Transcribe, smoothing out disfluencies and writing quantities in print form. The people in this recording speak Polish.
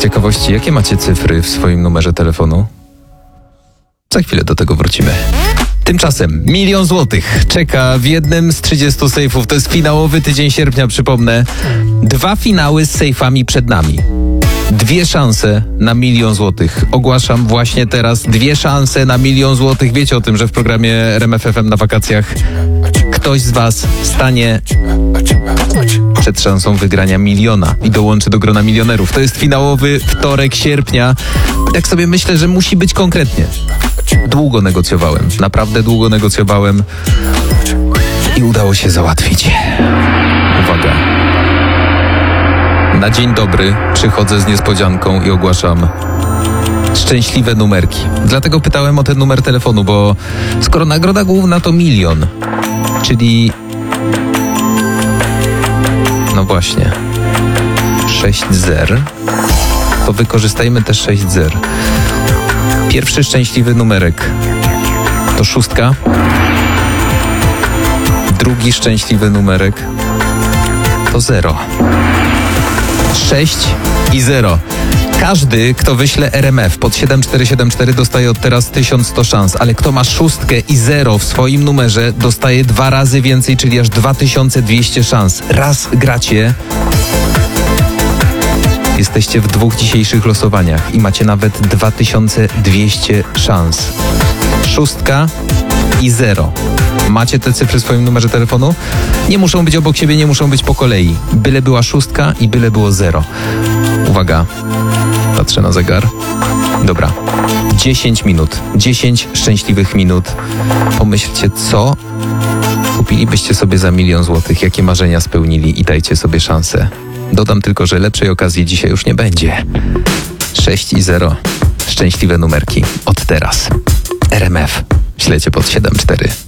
ciekawości, jakie macie cyfry w swoim numerze telefonu? Za chwilę do tego wrócimy. Tymczasem 1 000 000 złotych czeka w jednym z 30 sejfów. To jest finałowy tydzień sierpnia, przypomnę. 2 finały z sejfami przed nami. 2 szanse na 1 000 000 złotych. Ogłaszam właśnie teraz 2 szanse na 1 000 000 złotych. Wiecie o tym, że w programie RMF FM na wakacjach ktoś z was stanie przed szansą wygrania 1 000 000 i dołączy do grona milionerów. To jest finałowy wtorek sierpnia. Tak sobie myślę, że musi być konkretnie. Długo negocjowałem, naprawdę długo negocjowałem i udało się załatwić. Uwaga. Na dzień dobry przychodzę z niespodzianką i ogłaszam szczęśliwe numerki. Dlatego pytałem o ten numer telefonu, bo skoro nagroda główna to 1 000 000, czyli no właśnie 6 zer, to wykorzystajmy te 6 zer. Pierwszy szczęśliwy numerek to 6. Drugi szczęśliwy numerek to 0. 6 i 0. Każdy, kto wyśle RMF pod 7474 dostaje od teraz 1100 szans, ale kto ma 6 i 0 w swoim numerze dostaje 2 razy więcej, czyli aż 2200 szans. Raz gracie, jesteście w 2 dzisiejszych losowaniach i macie nawet 2200 szans. 6 i 0. Macie te cyfry w swoim numerze telefonu? Nie muszą być obok siebie, nie muszą być po kolei. Byle była 6 i byle było 0. Uwaga, patrzę na zegar. Dobra, 10 minut. 10 szczęśliwych minut. Pomyślcie, co kupilibyście sobie za 1 000 000 złotych, jakie marzenia spełnili i dajcie sobie szansę. Dodam tylko, że lepszej okazji dzisiaj już nie będzie. 6 i 0. Szczęśliwe numerki od teraz. RMF. Śledźcie pod 7-4.